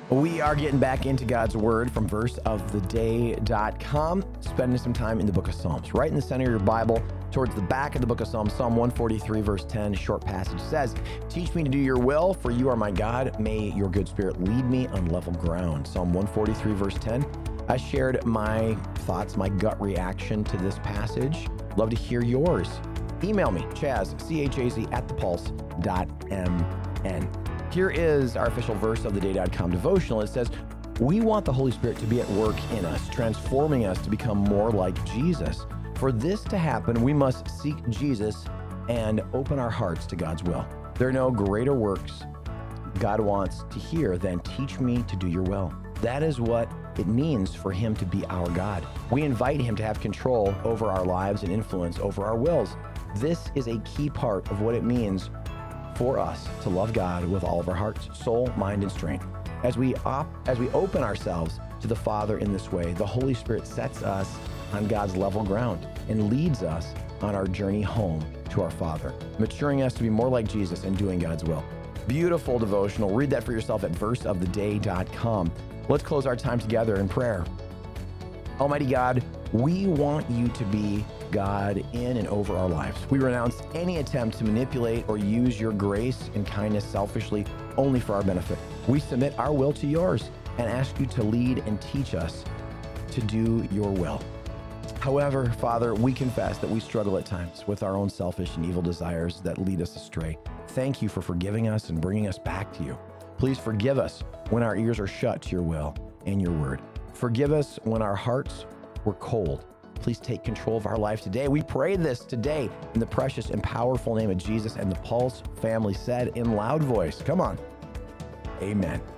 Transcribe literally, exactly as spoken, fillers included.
We are getting back into God's Word from verse of the day dot com, spending some time in the book of Psalms. Right in the center of your Bible, towards the back of the book of Psalms, Psalm one forty-three, verse ten, a short passage says, "Teach me to do your will, for you are my God. May your good spirit lead me on level ground." Psalm one forty-three, verse ten. I shared my thoughts, my gut reaction to this passage. Love to hear yours. Email me, Chaz, C H A Z, at the pulse dot M N. Here is our official verse of the day dot com devotional. It says, "We want the Holy Spirit to be at work in us, transforming us to become more like Jesus. For this to happen, we must seek Jesus and open our hearts to God's will. There are no greater works God wants to hear than teach me to do your will." That is what it means for him to be our God. We invite him to have control over our lives and influence over our wills. This is a key part of what it means for us to love God with all of our hearts, soul, mind, and strength. As we op- as we open ourselves to the Father in this way, the Holy Spirit sets us on God's level ground and leads us on our journey home to our Father, maturing us to be more like Jesus and doing God's will. Beautiful devotional. Read that for yourself at verse of the day dot com. Let's close our time together in prayer. Almighty God, we want you to be God in and over our lives. We renounce any attempt to manipulate or use your grace and kindness selfishly only for our benefit. We submit our will to yours and ask you to lead and teach us to do your will. However, Father, we confess that we struggle at times with our own selfish and evil desires that lead us astray. Thank you for forgiving us and bringing us back to you. Please forgive us when our ears are shut to your will and your word. Forgive us when our hearts were cold. Please take control of our life today. We pray this today in the precious and powerful name of Jesus, and the Pulse family said in loud voice, come on, amen.